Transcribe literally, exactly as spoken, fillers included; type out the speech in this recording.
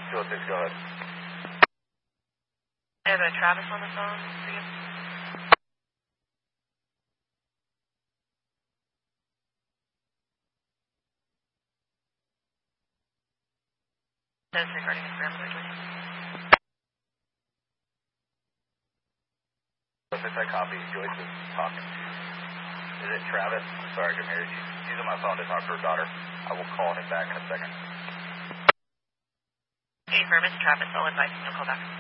two oh six, go ahead. I have a Travis on the phone for you. That's regarding his grandmother. If I copy, Joyce is talking to you. Is it Travis? I'm sorry, I can hear you. She's using my phone to talk to her daughter. I will call him back in a second. Hey, firm, it's Travis. I'll advise you to call back.